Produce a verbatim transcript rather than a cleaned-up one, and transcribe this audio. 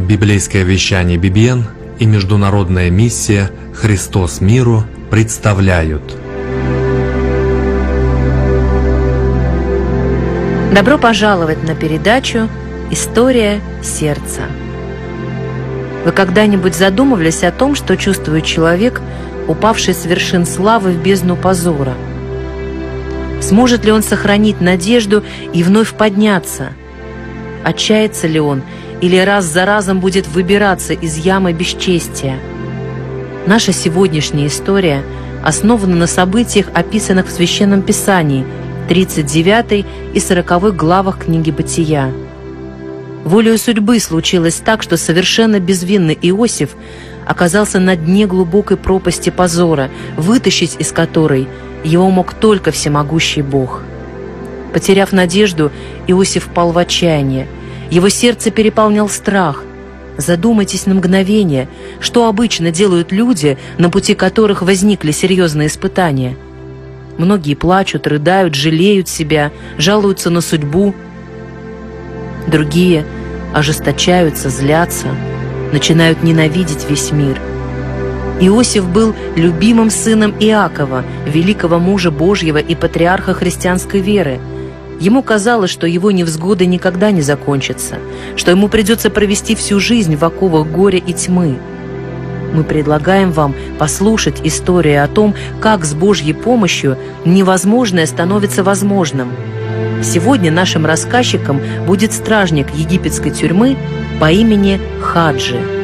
Библейское вещание би би эн и международная миссия «Христос миру» представляют. Добро пожаловать на передачу «История сердца». Вы когда-нибудь задумывались о том, что чувствует человек, упавший с вершин славы в бездну позора? Сможет ли он сохранить надежду и вновь подняться? Отчается ли он или раз за разом будет выбираться из ямы бесчестия? Наша сегодняшняя история основана на событиях, описанных в Священном Писании, тридцать девятой и сороковой главах книги «Бытия». Волею судьбы случилось так, что совершенно безвинный Иосиф оказался на дне глубокой пропасти позора, вытащить из которой его мог только всемогущий Бог. Потеряв надежду, Иосиф впал в отчаяние. Его сердце переполнял страх. Задумайтесь на мгновение, что обычно делают люди, на пути которых возникли серьезные испытания. Многие плачут, рыдают, жалеют себя, жалуются на судьбу. Другие ожесточаются, злятся, начинают ненавидеть весь мир. Иосиф был любимым сыном Иакова, великого мужа Божьего и патриарха христианской веры. Ему казалось, что его невзгоды никогда не закончатся, что ему придется провести всю жизнь в оковах горя и тьмы. Мы предлагаем вам послушать историю о том, как с Божьей помощью невозможное становится возможным. Сегодня нашим рассказчиком будет стражник египетской тюрьмы по имени Хаджи.